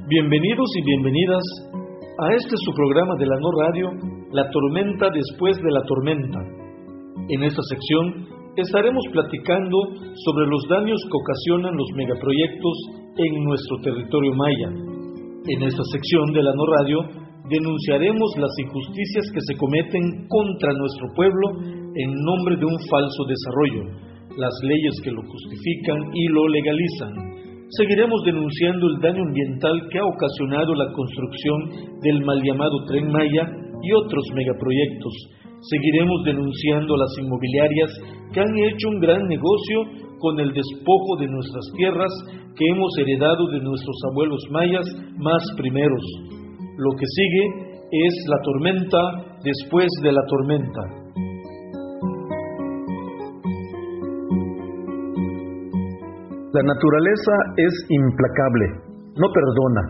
Bienvenidos y bienvenidas a este su programa de la No Radio, La Tormenta después de la tormenta. En esta sección estaremos platicando sobre los daños que ocasionan los megaproyectos en nuestro territorio maya. En esta sección de la No Radio denunciaremos las injusticias que se cometen contra nuestro pueblo en nombre de un falso desarrollo, las leyes que lo justifican y lo legalizan. Seguiremos denunciando el daño ambiental que ha ocasionado la construcción del mal llamado Tren Maya y otros megaproyectos. Seguiremos denunciando a las inmobiliarias que han hecho un gran negocio con el despojo de nuestras tierras que hemos heredado de nuestros abuelos mayas más primeros. Lo que sigue es la tormenta después de la tormenta. La naturaleza es implacable, no perdona.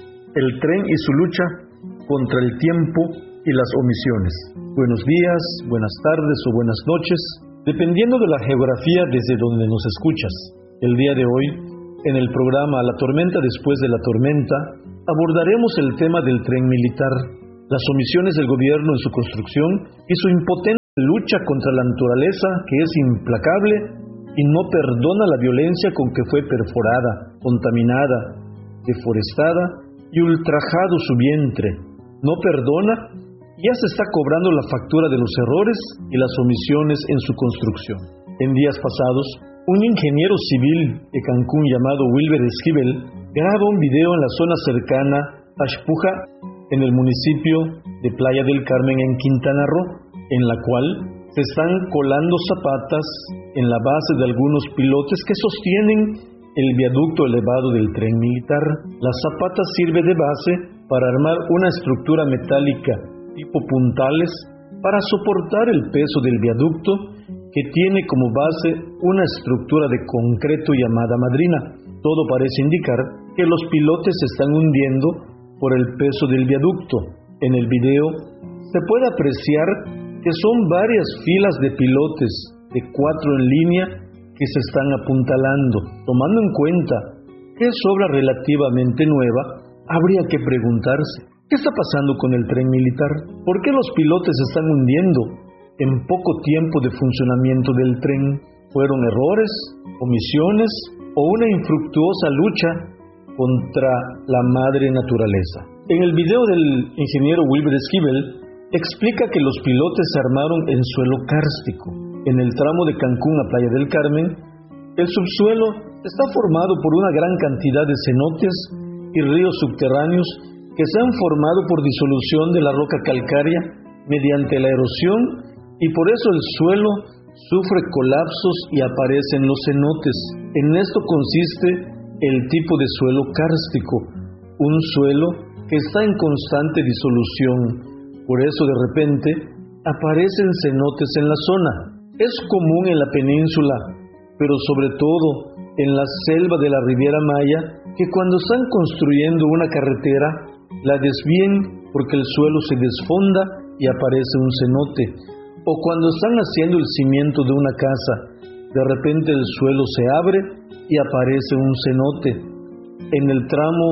El tren y su lucha contra el tiempo y las omisiones. Buenos días, buenas tardes o buenas noches, dependiendo de la geografía desde donde nos escuchas. El día de hoy, en el programa La Tormenta después de la tormenta, abordaremos el tema del tren militar, las omisiones del gobierno en su construcción y su impotente lucha contra la naturaleza que es implacable y no perdona la violencia con que fue perforada, contaminada, deforestada y ultrajado su vientre. No perdona y ya se está cobrando la factura de los errores y las omisiones en su construcción. En días pasados, un ingeniero civil de Cancún llamado Wilber Esquivel graba un video en la zona cercana a Xpuja, en el municipio de Playa del Carmen en Quintana Roo, en la cual se están colando zapatas en la base de algunos pilotes que sostienen el viaducto elevado del tren militar. La zapata sirve de base para armar una estructura metálica tipo puntales para soportar el peso del viaducto, que tiene como base una estructura de concreto llamada madrina. Todo parece indicar que los pilotes se están hundiendo por el peso del viaducto. En el video se puede apreciar que son varias filas de pilotes de 4 en línea que se están apuntalando. Tomando en cuenta que es obra relativamente nueva, habría que preguntarse, ¿qué está pasando con el tren militar? ¿Por qué los pilotes se están hundiendo en poco tiempo de funcionamiento del tren? ¿Fueron errores, omisiones o una infructuosa lucha contra la madre naturaleza? En el video del ingeniero Wilber Esquivel explica que los pilotes se armaron en suelo kárstico. En el tramo de Cancún a Playa del Carmen, el subsuelo está formado por una gran cantidad de cenotes y ríos subterráneos que se han formado por disolución de la roca calcárea mediante la erosión, y por eso el suelo sufre colapsos y aparecen los cenotes. En esto consiste el tipo de suelo kárstico, un suelo que está en constante disolución. Por eso de repente aparecen cenotes en la zona. Es común en la península, pero sobre todo en la selva de la Riviera Maya, que cuando están construyendo una carretera, la desvíen porque el suelo se desfonda y aparece un cenote. O cuando están haciendo el cimiento de una casa, de repente el suelo se abre y aparece un cenote. En el tramo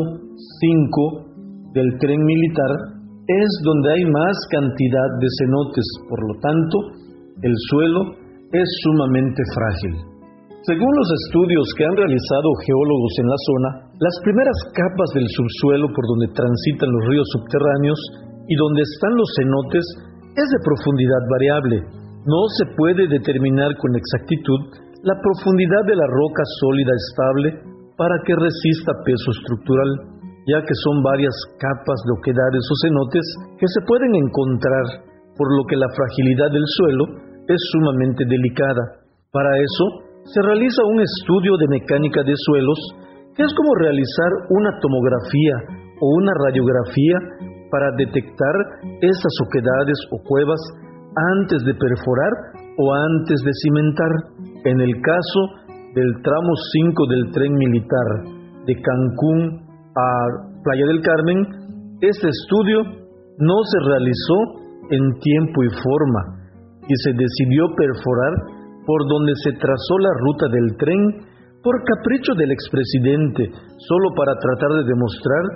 5 del tren militar es donde hay más cantidad de cenotes, por lo tanto, el suelo es sumamente frágil. Según los estudios que han realizado geólogos en la zona, las primeras capas del subsuelo por donde transitan los ríos subterráneos y donde están los cenotes es de profundidad variable. No se puede determinar con exactitud la profundidad de la roca sólida estable para que resista peso estructural, ya que son varias capas de oquedades o cenotes que se pueden encontrar, por lo que la fragilidad del suelo es sumamente delicada. Para eso, se realiza un estudio de mecánica de suelos, que es como realizar una tomografía o una radiografía para detectar esas oquedades o cuevas antes de perforar o antes de cimentar. En el caso del tramo 5 del tren militar de Cancún a Playa del Carmen, este estudio no se realizó en tiempo y forma y se decidió perforar por donde se trazó la ruta del tren por capricho del expresidente, solo para tratar de demostrar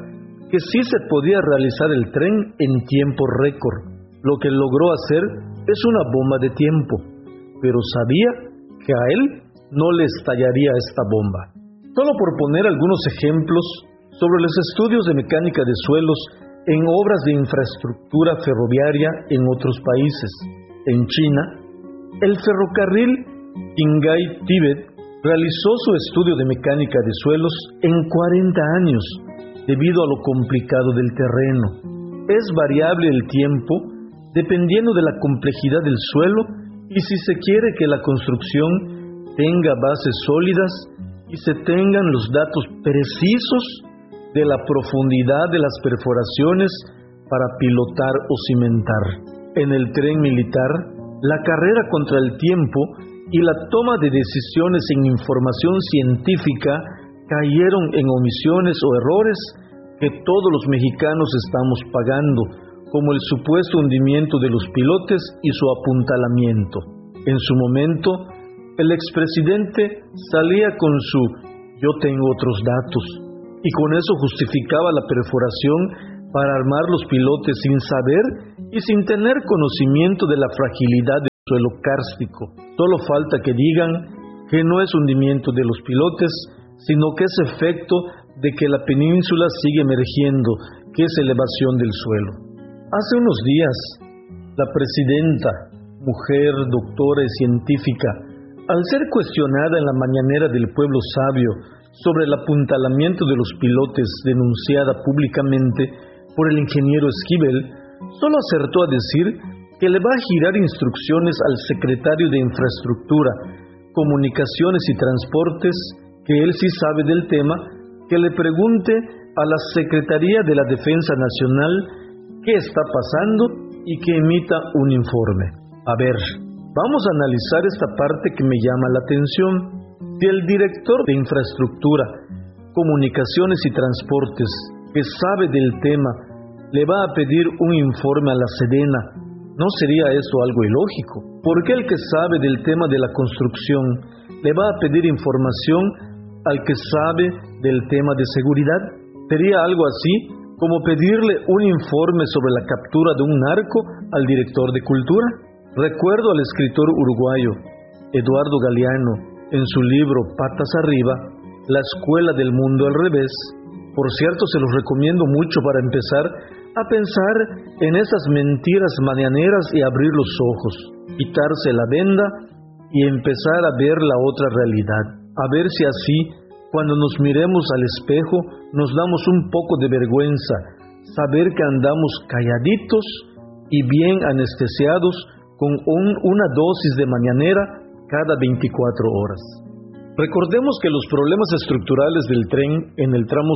que sí se podía realizar el tren en tiempo récord. Lo que logró hacer es una bomba de tiempo, pero sabía que a él no le estallaría esta bomba. Solo por poner algunos ejemplos sobre los estudios de mecánica de suelos en obras de infraestructura ferroviaria en otros países. En China, el ferrocarril Qinghai-Tíbet realizó su estudio de mecánica de suelos en 40 años, debido a lo complicado del terreno. Es variable el tiempo dependiendo de la complejidad del suelo y si se quiere que la construcción tenga bases sólidas y se tengan los datos precisos de la profundidad de las perforaciones para pilotar o cimentar. En el tren militar, la carrera contra el tiempo y la toma de decisiones en información científica cayeron en omisiones o errores que todos los mexicanos estamos pagando, como el supuesto hundimiento de los pilotes y su apuntalamiento. En su momento, el expresidente salía con su "yo tengo otros datos", y con eso justificaba la perforación para armar los pilotes sin saber y sin tener conocimiento de la fragilidad del suelo kárstico. Solo falta que digan que no es hundimiento de los pilotes, sino que es efecto de que la península sigue emergiendo, que es elevación del suelo. Hace unos días, la presidenta, mujer, doctora y científica, al ser cuestionada en la mañanera del pueblo sabio sobre el apuntalamiento de los pilotes denunciada públicamente por el ingeniero Esquivel, solo acertó a decir que le va a girar instrucciones al secretario de Infraestructura, Comunicaciones y Transportes, que él sí sabe del tema, que le pregunte a la Secretaría de la Defensa Nacional qué está pasando y que emita un informe. A ver, vamos a analizar esta parte que me llama la atención. Si el director de Infraestructura, Comunicaciones y Transportes, que sabe del tema, le va a pedir un informe a la Sedena, ¿no sería esto algo ilógico? ¿Por qué el que sabe del tema de la construcción le va a pedir información al que sabe del tema de seguridad? Sería algo así como pedirle un informe sobre la captura de un narco al director de Cultura. Recuerdo al escritor uruguayo Eduardo Galeano, en su libro Patas Arriba, La Escuela del Mundo al Revés. Por cierto, se los recomiendo mucho para empezar a pensar en esas mentiras mañaneras y abrir los ojos, quitarse la venda y empezar a ver la otra realidad. A ver si así, cuando nos miremos al espejo, nos damos un poco de vergüenza, saber que andamos calladitos y bien anestesiados con una dosis de mañanera cada 24 horas. Recordemos que los problemas estructurales del tren en el tramo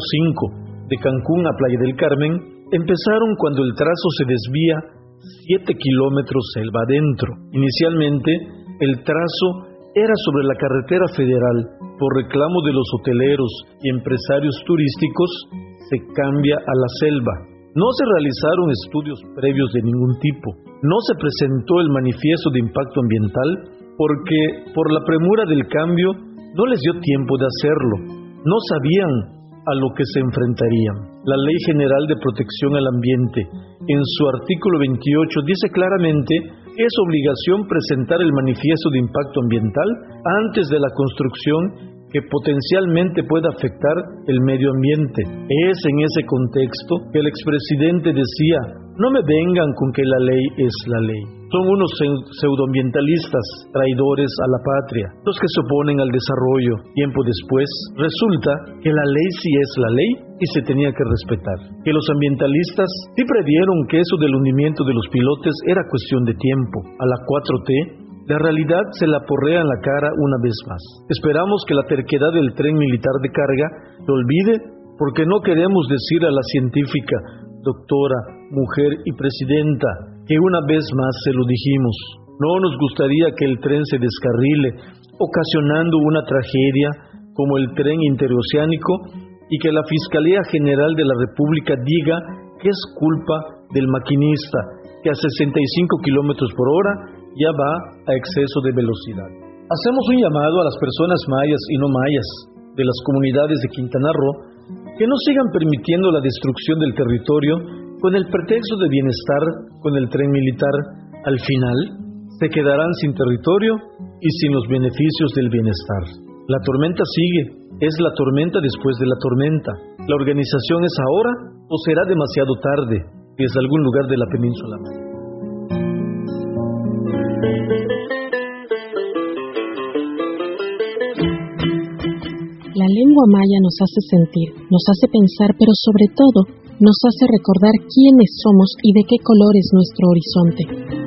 5 de Cancún a Playa del Carmen empezaron cuando el trazo se desvía 7 kilómetros selva adentro. Inicialmente, el trazo era sobre la carretera federal. Por reclamo de los hoteleros y empresarios turísticos, se cambia a la selva. No se realizaron estudios previos de ningún tipo. No se presentó el manifiesto de impacto ambiental porque, por la premura del cambio, no les dio tiempo de hacerlo. No sabían a lo que se enfrentarían. La Ley General de Protección al Ambiente, en su artículo 28, dice claramente que es obligación presentar el manifiesto de impacto ambiental antes de la construcción que potencialmente pueda afectar el medio ambiente. Es en ese contexto que el expresidente decía: no me vengan con que la ley es la ley. Son unos pseudoambientalistas, traidores a la patria, los que se oponen al desarrollo. Tiempo después, resulta que la ley sí es la ley y se tenía que respetar. Que los ambientalistas sí previeron que eso del hundimiento de los pilotes era cuestión de tiempo. A la 4T, la realidad se la porrea en la cara una vez más. Esperamos que la terquedad del tren militar de carga lo olvide, porque no queremos decir a la científica, doctora, mujer y presidenta, que una vez más se lo dijimos. No nos gustaría que el tren se descarrile, ocasionando una tragedia como el tren interoceánico, y que la Fiscalía General de la República diga que es culpa del maquinista, que a 65 kilómetros por hora ya va a exceso de velocidad. Hacemos un llamado a las personas mayas y no mayas de las comunidades de Quintana Roo que no sigan permitiendo la destrucción del territorio con el pretexto de bienestar con el tren militar. Al final, se quedarán sin territorio y sin los beneficios del bienestar. La tormenta sigue, es la tormenta después de la tormenta. ¿La organización es ahora o será demasiado tarde desde algún lugar de la península maya? La lengua maya nos hace sentir, nos hace pensar, pero sobre todo nos hace recordar quiénes somos y de qué color es nuestro horizonte.